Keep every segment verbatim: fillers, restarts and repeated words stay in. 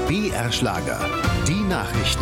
B R Schlager, die Nachrichten.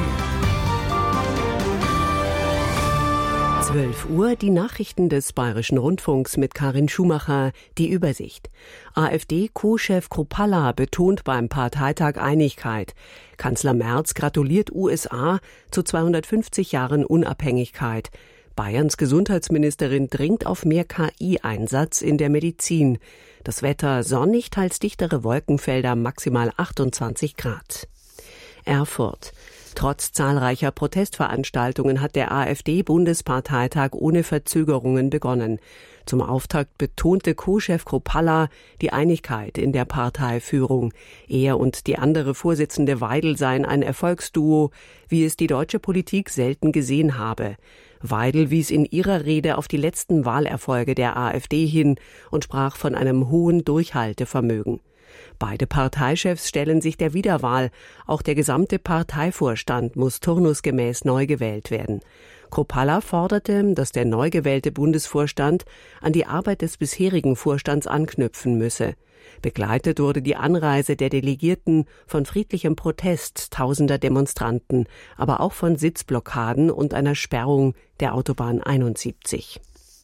zwölf Uhr, die Nachrichten des Bayerischen Rundfunks mit Karin Schumacher, die Übersicht. AfD-Co-Chef Kruppalla betont beim Parteitag Einigkeit. Kanzler Merz gratuliert U S A zu zweihundertfünfzig Jahren Unabhängigkeit. Bayerns Gesundheitsministerin dringt auf mehr K I-Einsatz in der Medizin. Das Wetter sonnig, teils dichtere Wolkenfelder, maximal achtundzwanzig Grad. Erfurt. Trotz zahlreicher Protestveranstaltungen hat der AfD-Bundesparteitag ohne Verzögerungen begonnen. Zum Auftakt betonte Co-Chef Kruppalla die Einigkeit in der Parteiführung. Er und die andere Vorsitzende Weidel seien ein Erfolgsduo, wie es die deutsche Politik selten gesehen habe. Weidel wies in ihrer Rede auf die letzten Wahlerfolge der AfD hin und sprach von einem hohen Durchhaltevermögen. Beide Parteichefs stellen sich der Wiederwahl. Auch der gesamte Parteivorstand muss turnusgemäß neu gewählt werden. Kruppalla forderte, dass der neu gewählte Bundesvorstand an die Arbeit des bisherigen Vorstands anknüpfen müsse. Begleitet wurde die Anreise der Delegierten von friedlichem Protest tausender Demonstranten, aber auch von Sitzblockaden und einer Sperrung der Autobahn einundsiebzig.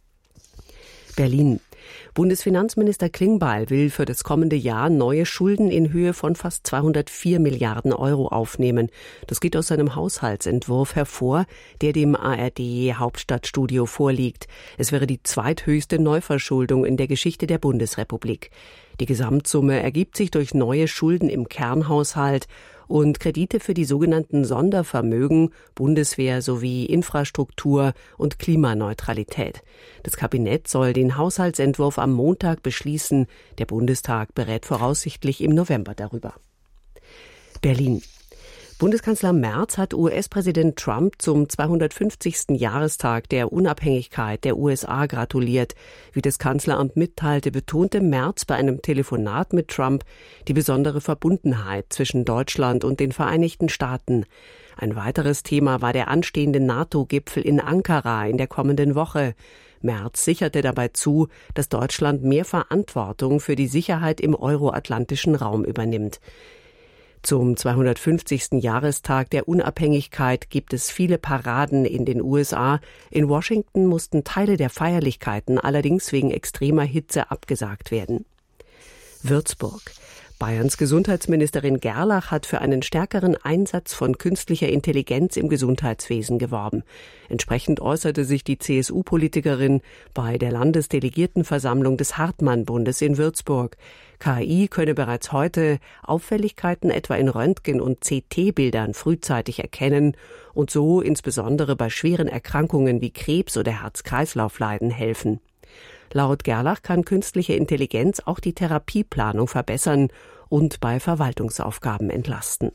Berlin. Bundesfinanzminister Klingbeil will für das kommende Jahr neue Schulden in Höhe von fast zweihundertvier Milliarden Euro aufnehmen. Das geht aus seinem Haushaltsentwurf hervor, der dem A R D-Hauptstadtstudio vorliegt. Es wäre die zweithöchste Neuverschuldung in der Geschichte der Bundesrepublik. Die Gesamtsumme ergibt sich durch neue Schulden im Kernhaushalt und Kredite für die sogenannten Sondervermögen, Bundeswehr sowie Infrastruktur und Klimaneutralität. Das Kabinett soll den Haushaltsentwurf am Montag beschließen. Der Bundestag berät voraussichtlich im November darüber. Berlin. Bundeskanzler Merz hat U S-Präsident Trump zum zweihundertfünfzigsten Jahrestag der Unabhängigkeit der U S A gratuliert. Wie das Kanzleramt mitteilte, betonte Merz bei einem Telefonat mit Trump die besondere Verbundenheit zwischen Deutschland und den Vereinigten Staaten. Ein weiteres Thema war der anstehende NATO-Gipfel in Ankara in der kommenden Woche. Merz sicherte dabei zu, dass Deutschland mehr Verantwortung für die Sicherheit im euroatlantischen Raum übernimmt. Zum zweihundertfünfzigsten Jahrestag der Unabhängigkeit gibt es viele Paraden in den U S A. In Washington mussten Teile der Feierlichkeiten allerdings wegen extremer Hitze abgesagt werden. Würzburg. Bayerns Gesundheitsministerin Gerlach hat für einen stärkeren Einsatz von künstlicher Intelligenz im Gesundheitswesen geworben. Entsprechend äußerte sich die C S U-Politikerin bei der Landesdelegiertenversammlung des Hartmann-Bundes in Würzburg. K I könne bereits heute Auffälligkeiten etwa in Röntgen- und C T-Bildern frühzeitig erkennen und so insbesondere bei schweren Erkrankungen wie Krebs oder Herz-Kreislauf-Leiden helfen. Laut Gerlach kann künstliche Intelligenz auch die Therapieplanung verbessern und bei Verwaltungsaufgaben entlasten.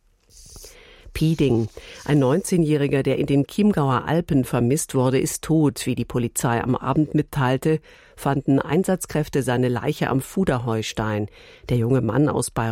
Pieding. Ein neunzehnjähriger, der in den Chiemgauer Alpen vermisst wurde, ist tot. Wie die Polizei am Abend mitteilte, fanden Einsatzkräfte seine Leiche am Fuderheustein. Der junge Mann aus Bayreuth